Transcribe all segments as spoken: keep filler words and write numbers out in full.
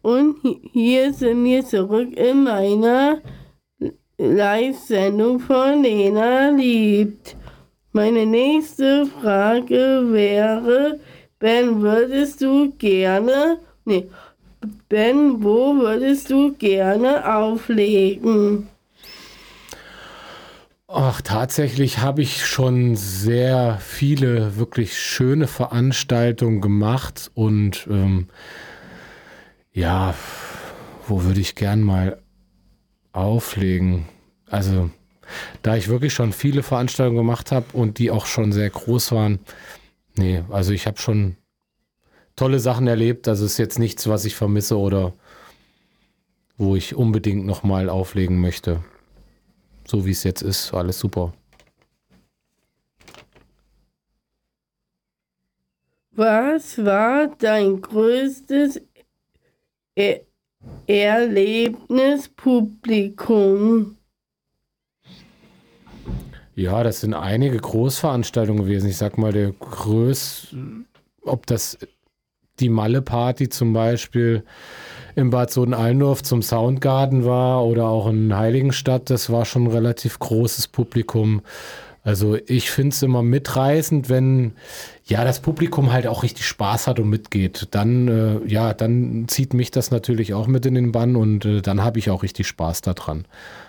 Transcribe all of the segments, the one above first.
Und hier sind wir zurück in meiner Live-Sendung von Lena liebt. Meine nächste Frage wäre, Ben, würdest du gerne, nee, Ben, wo würdest du gerne auflegen? Ach, tatsächlich habe ich schon sehr viele wirklich schöne Veranstaltungen gemacht und ähm, ja, wo würde ich gern mal auflegen? Also, da ich wirklich schon viele Veranstaltungen gemacht habe und die auch schon sehr groß waren, nee, also ich habe schon tolle Sachen erlebt. Das ist jetzt nichts, was ich vermisse oder wo ich unbedingt nochmal auflegen möchte. So wie es jetzt ist, alles super. Was war dein größtes er Erlebnispublikum? Ja, das sind einige Großveranstaltungen gewesen. Ich sag mal, der größ, ob das die Malle-Party zum Beispiel in Bad Sohn-Allendorf zum Soundgarden war oder auch in Heiligenstadt, das war schon ein relativ großes Publikum. Also ich finde es immer mitreißend, wenn ja das Publikum halt auch richtig Spaß hat und mitgeht. Dann äh, ja, dann zieht mich das natürlich auch mit in den Bann und äh, dann habe ich auch richtig Spaß daran.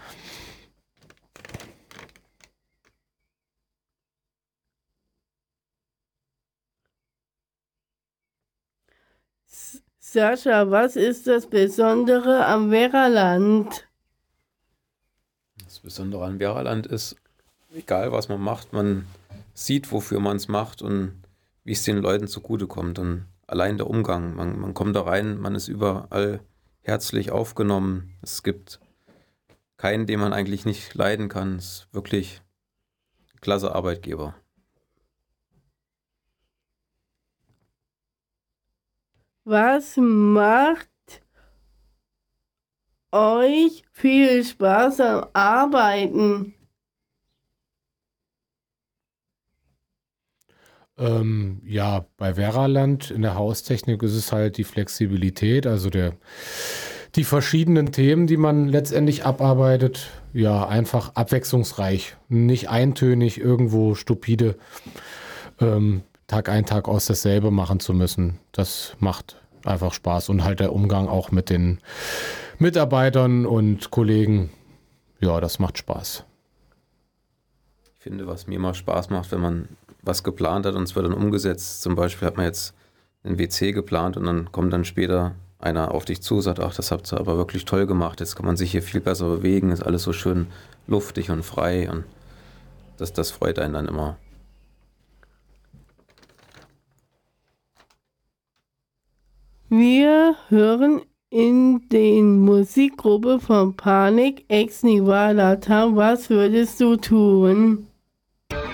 Sascha, was ist das Besondere am Werraland? Das Besondere an Werraland ist, egal was man macht, man sieht, wofür man es macht und wie es den Leuten zugutekommt. Und allein der Umgang, man, man kommt da rein, man ist überall herzlich aufgenommen. Es gibt keinen, den man eigentlich nicht leiden kann. Es ist wirklich ein klasse Arbeitgeber. Was macht euch viel Spaß am Arbeiten? Ähm, ja, bei Werraland in der Haustechnik ist es halt die Flexibilität, also der, die verschiedenen Themen, die man letztendlich abarbeitet, ja, einfach abwechslungsreich, nicht eintönig, irgendwo stupide, ähm, Tag ein, Tag aus dasselbe machen zu müssen. Das macht einfach Spaß und halt der Umgang auch mit den Mitarbeitern und Kollegen, ja, das macht Spaß. Ich finde, was mir immer Spaß macht, wenn man was geplant hat und es wird dann umgesetzt. Zum Beispiel hat man jetzt einen W C geplant und dann kommt dann später einer auf dich zu und sagt, ach, das habt ihr aber wirklich toll gemacht. Jetzt kann man sich hier viel besser bewegen, ist alles so schön luftig und frei und das, das freut einen dann immer. Wir hören in den Musikgruppe von Panik Ex Nivalata. Was würdest du tun?